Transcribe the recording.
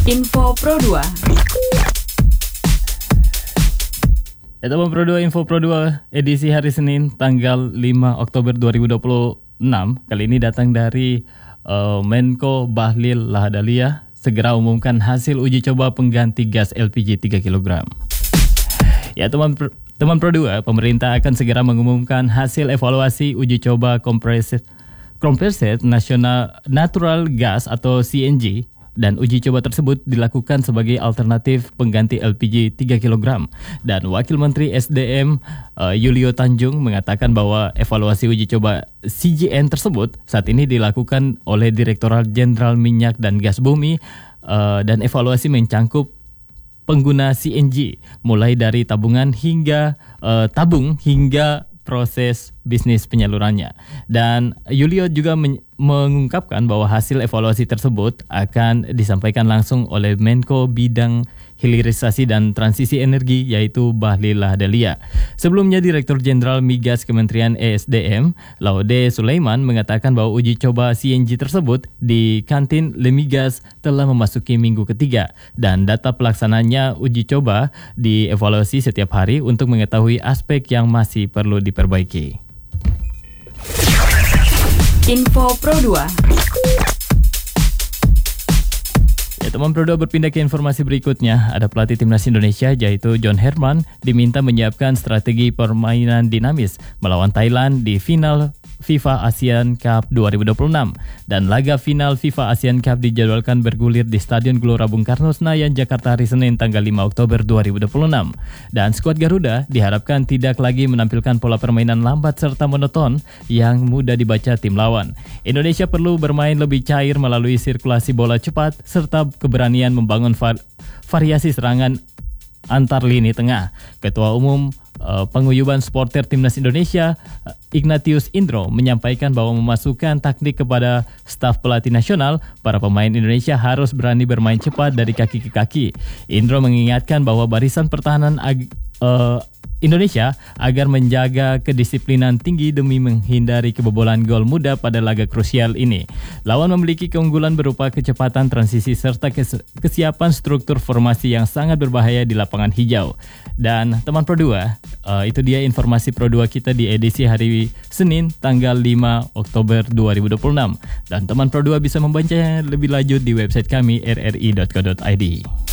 Info Pro 2. Ya teman Pro 2, Info Pro 2 edisi hari Senin tanggal 5 Oktober 2026. Kali ini datang dari Menko Bahlil Lahadalia segera umumkan hasil uji coba pengganti gas LPG 3 kg. Ya teman Pro 2, pemerintah akan segera mengumumkan hasil evaluasi uji coba compressed natural gas atau CNG. Dan uji coba tersebut dilakukan sebagai alternatif pengganti LPG 3 kg. Dan Wakil Menteri SDM Yulio Tanjung mengatakan bahwa evaluasi uji coba CGN tersebut saat ini dilakukan oleh Direktorat Jenderal Minyak dan Gas Bumi dan evaluasi mencangkup pengguna CNG mulai dari tabung hingga proses bisnis penyalurannya. Dan Yulio juga mengungkapkan bahwa hasil evaluasi tersebut akan disampaikan langsung oleh Menko Bidang Hilirisasi dan Transisi Energi yaitu Bahlil Lahadalia. Sebelumnya Direktur Jenderal Migas Kementerian ESDM Laude Sulaiman mengatakan bahwa uji coba CNG tersebut di kantin Lemigas telah memasuki minggu ketiga dan data pelaksananya uji coba dievaluasi setiap hari untuk mengetahui aspek yang masih perlu diperbaiki. Info Pro 2. Ya, teman Pro 2 berpindah ke informasi berikutnya. Ada pelatih timnas Indonesia yaitu John Herman diminta menyiapkan strategi permainan dinamis melawan Thailand di final FIFA ASEAN Cup 2026 dan laga final FIFA ASEAN Cup dijadwalkan bergulir di Stadion Gelora Bung Karno Senayan, Jakarta hari Senin tanggal 5 Oktober 2026. Dan skuad Garuda diharapkan tidak lagi menampilkan pola permainan lambat serta monoton yang mudah dibaca tim lawan. Indonesia perlu bermain lebih cair melalui sirkulasi bola cepat serta keberanian membangun variasi serangan antar lini tengah. Ketua Umum Penguyuban Supporter Timnas Indonesia Ignatius Indro menyampaikan bahwa memasukkan taktik kepada staf pelatih nasional, para pemain Indonesia harus berani bermain cepat dari kaki ke kaki. Indro mengingatkan bahwa barisan pertahanan Indonesia agar menjaga kedisiplinan tinggi demi menghindari kebobolan gol mudah pada laga krusial ini. Lawan memiliki keunggulan berupa kecepatan transisi serta kesiapan struktur formasi yang sangat berbahaya di lapangan hijau. Dan teman Pro 2, itu dia informasi Pro 2 kita di edisi hari Senin tanggal 5 Oktober 2026. Dan teman Pro 2 bisa membacanya lebih lanjut di website kami rri.co.id.